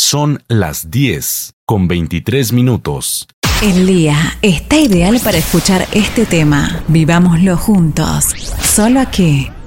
Son las 10:23. El día está ideal para escuchar este tema. Vivámoslo juntos. Solo aquí.